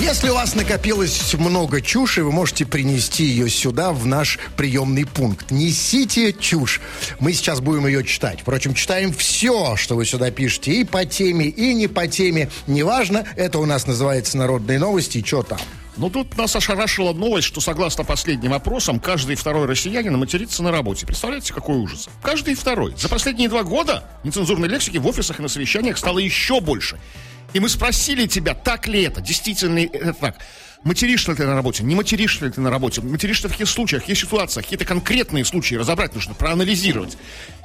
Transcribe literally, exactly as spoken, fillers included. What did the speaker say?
Если у вас накопилось много чуши, вы можете принести ее сюда, в наш приемный пункт. Несите чушь. Мы сейчас будем ее читать. Впрочем, читаем все, что вы сюда пишете. И по теме, и не по теме. Неважно, это у нас называется «Народные новости». И что там? Ну, тут нас ошарашила новость, что, согласно последним опросам, каждый второй россиянин матерится на работе. Представляете, какой ужас? Каждый второй. За последние два года нецензурной лексики в офисах и на совещаниях стало еще больше. И мы спросили тебя, так ли это, действительно ли это так. Материшься ли ты на работе, не материшься ли ты на работе, материшься в каких случаях, в каких ситуациях, какие-то конкретные случаи разобрать нужно, проанализировать.